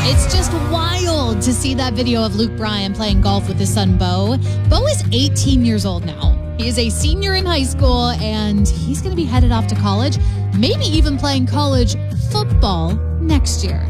It's just wild to see that video of Luke Bryan playing golf with his son, Bo. Bo is 18 years old now. He is a senior in high school, and he's going to be headed off to college, maybe even playing college football next year.